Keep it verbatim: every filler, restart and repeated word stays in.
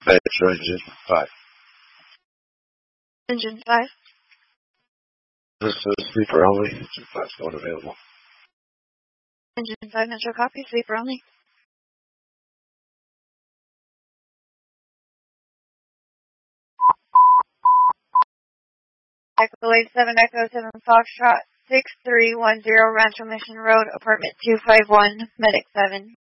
Metro Engine five. Engine five. This is sleeper only. Engine five is not available. Engine five, Metro copy, sleeper only. Echo eight seven, Echo seven, Foxtrot, six three one zero, Rancho Mission Road, apartment two five one, Medic seven.